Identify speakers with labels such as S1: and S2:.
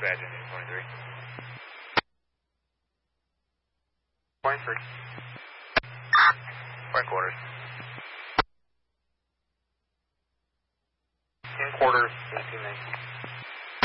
S1: Badge Indian 23. Point 3. Point quarters. In quarters, 1819.